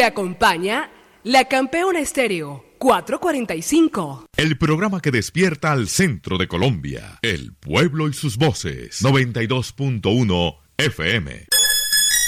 Le acompaña la Campeona Estéreo 445. El programa que despierta al centro de Colombia. El pueblo y sus voces. 92.1 FM.